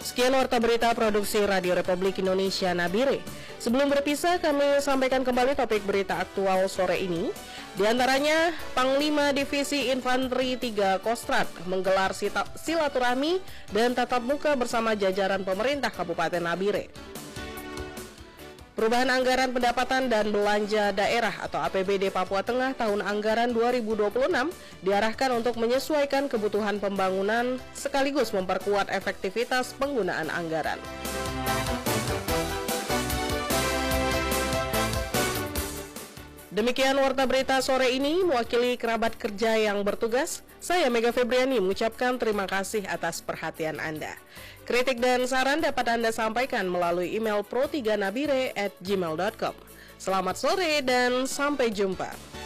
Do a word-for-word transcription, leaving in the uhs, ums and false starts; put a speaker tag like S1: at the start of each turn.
S1: Sekian warta berita produksi Radio Republik Indonesia Nabire. Sebelum berpisah, kami sampaikan kembali topik berita aktual sore ini. Di antaranya, Panglima Divisi Infanteri tiga Kostrad menggelar silaturahmi dan tatap muka bersama jajaran pemerintah Kabupaten Nabire. Perubahan anggaran pendapatan dan belanja daerah atau A P B D Papua Tengah tahun anggaran dua ribu dua puluh enam diarahkan untuk menyesuaikan kebutuhan pembangunan sekaligus memperkuat efektivitas penggunaan anggaran. Demikian warta berita sore ini, mewakili kerabat kerja yang bertugas, saya Mega Febriani mengucapkan terima kasih atas perhatian Anda. Kritik dan saran dapat Anda sampaikan melalui email pro tiga nabire at gmail dot com. Selamat sore dan sampai jumpa.